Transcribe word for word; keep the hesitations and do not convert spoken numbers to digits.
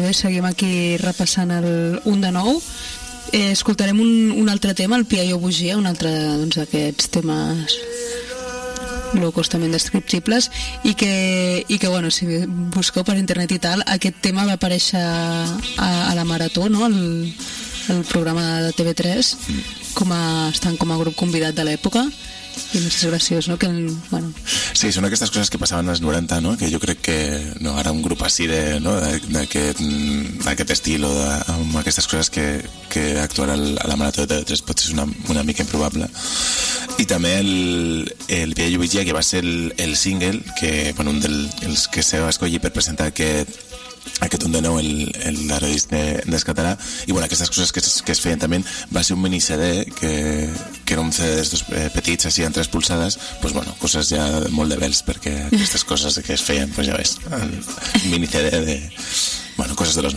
bé, seguim aquí repassant el un de nou. Eh, escoltarem un, un altre tema, el Piaio Bugia, un altre doncs, d'aquests temes low cost també indescriptibles, i que, i que bueno, si busqueu per internet i tal, aquest tema va aparèixer a, a la Marató, no? el, el programa de T V tres, com a, estan com a grup convidat de l'època, i no sé, és graciós, no? Que el, bueno. Sí, són aquestes coses que passaven als noranta, no? Que jo crec que no, ara un grup així de, no? d'aquest estil o de, amb aquestes coses que, que actuarà a la Marató de T V tres pot ser una, una mica improbable. I també el, el Piaio Bugia, que va ser el, el single que, bueno, un dels que se va escollir per presentar aquest aquest un de nou, l'Arodis des català, i bueno, aquestes coses que es, que es feien també. Va ser un mini C D que, que era un C D d'estos eh, petits, així en tres polsades, pues bueno, coses ja molt de vels, perquè aquestes coses que es feien, pues ja ves, el mini C D de, bueno, coses de los